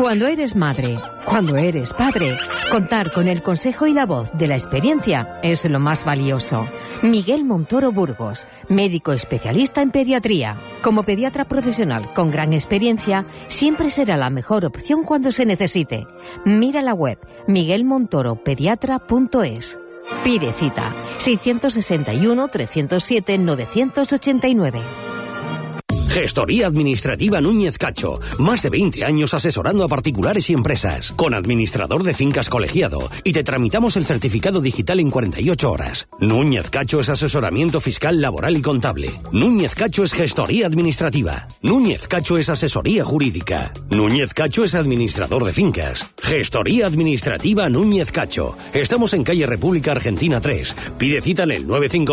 Cuando eres madre, cuando eres padre, contar con el consejo y la voz de la experiencia es lo más valioso. Miguel Montoro Burgos, médico especialista en pediatría. Como pediatra profesional con gran experiencia, siempre será la mejor opción cuando se necesite. Mira la web miguelmontoropediatra.es. Pide cita 661 307 989. Gestoría Administrativa Núñez Cacho. Más de 20 años asesorando a particulares y empresas. Con administrador de fincas colegiado. Y te tramitamos el certificado digital en 48 horas. Núñez Cacho es asesoramiento fiscal, laboral y contable. Núñez Cacho es gestoría administrativa. Núñez Cacho es asesoría jurídica. Núñez Cacho es administrador de fincas. Gestoría Administrativa Núñez Cacho. Estamos en calle República Argentina 3. Pide cita en el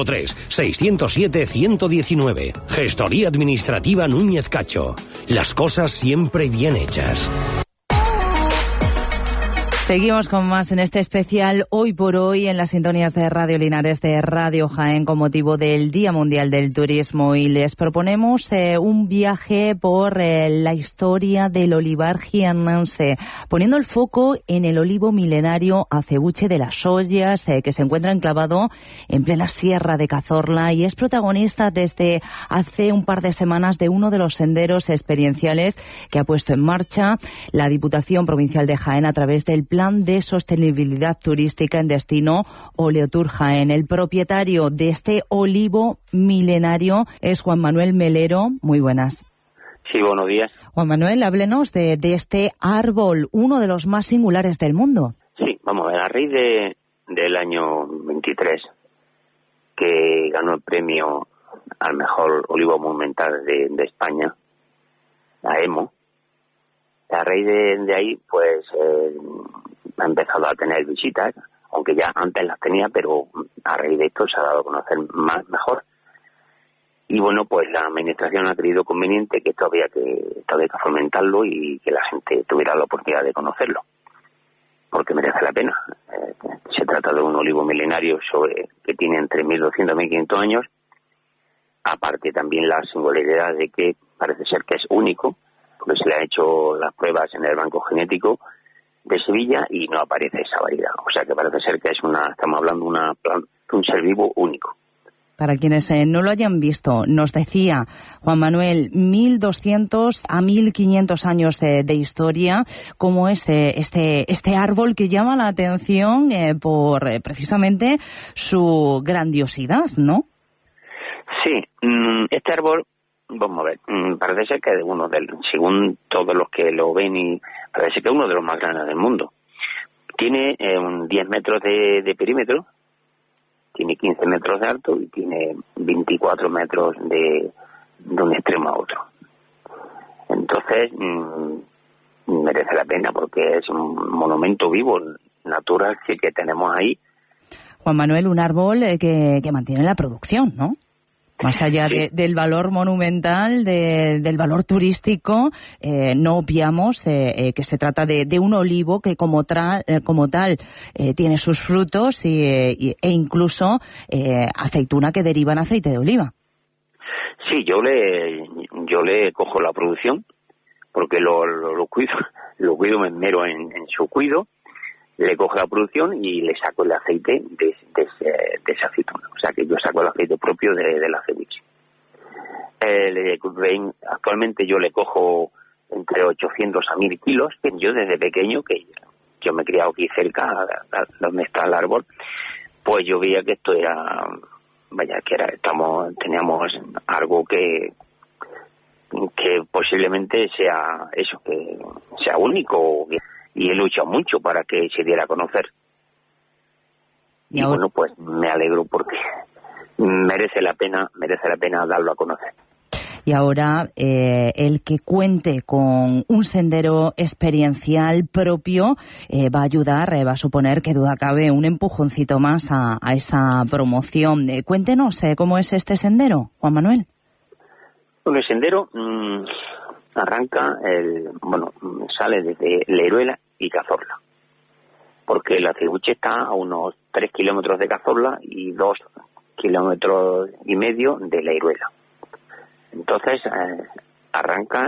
953-607-119. Gestoría Administrativa Núñez Cacho. Las cosas siempre bien hechas. Seguimos con más en este especial Hoy por Hoy en las sintonías de Radio Linares, de Radio Jaén, con motivo del Día Mundial del Turismo, y les proponemos un viaje por la historia del olivar jiennense, poniendo el foco en el olivo milenario Acebuche de las Ollas, que se encuentra enclavado en plena Sierra de Cazorla y es protagonista desde hace un par de semanas de uno de los senderos experienciales que ha puesto en marcha la Diputación Provincial de Jaén a través del Plan de Sostenibilidad Turística en Destino Oleotur Jaén. El propietario de este olivo milenario es Juan Manuel Melero. Muy buenas. Sí, buenos días. Juan Manuel, háblenos de este árbol, uno de los más singulares del mundo. Sí, vamos a ver, a raíz del año 23, que ganó el premio al mejor olivo monumental de España, la EMO. A raíz de ahí, pues, ha empezado a tener visitas, aunque ya antes las tenía, pero a raíz de esto se ha dado a conocer mejor. Y bueno, pues la administración ha creído conveniente que esto había que fomentarlo y que la gente tuviera la oportunidad de conocerlo, porque merece la pena. Se trata de un olivo milenario que tiene entre 1.200 y 1.500 años. Aparte también la singularidad de que parece ser que es único, porque se le han hecho las pruebas en el banco genético de Sevilla y no aparece esa variedad. O sea que parece ser que estamos hablando de un ser vivo único. Para quienes no lo hayan visto, nos decía Juan Manuel, 1.200 a 1.500 años de historia, como es este árbol que llama la atención por precisamente su grandiosidad, ¿no? Sí, este árbol, vamos a ver, parece ser que según todos los que lo ven, y parece que es uno de los más grandes del mundo. Tiene 10 metros de perímetro, tiene 15 metros de alto y tiene 24 metros de un extremo a otro. Entonces, merece la pena porque es un monumento vivo, natural, que tenemos ahí. Juan Manuel, un árbol que mantiene la producción, ¿no? Más allá sí. del valor monumental, del valor turístico, no obviamos que se trata de un olivo que como tal tiene sus frutos e incluso aceituna que deriva en aceite de oliva. Sí, yo le cojo la producción porque lo cuido, me esmero en su cuido. Le cojo la producción y le saco el aceite de esa aceituna. O sea que yo saco el aceite propio del acebuche. Actualmente yo le cojo entre 800 a 1.000 kilos. Yo desde pequeño, que yo me he criado aquí cerca, donde está el árbol, pues yo veía que esto teníamos algo que posiblemente sea eso, que sea único. Y he luchado mucho para que se diera a conocer. Y bueno, pues me alegro porque merece la pena darlo a conocer. Y ahora el que cuente con un sendero experiencial propio va a ayudar, va a suponer, que duda cabe, un empujoncito más a esa promoción. Cuéntenos cómo es este sendero, Juan Manuel. Bueno, el sendero sale desde Leiruela y Cazorla, porque el acebuche está a unos 3 kilómetros de Cazorla y 2,5 kilómetros de Leiruela. Entonces arranca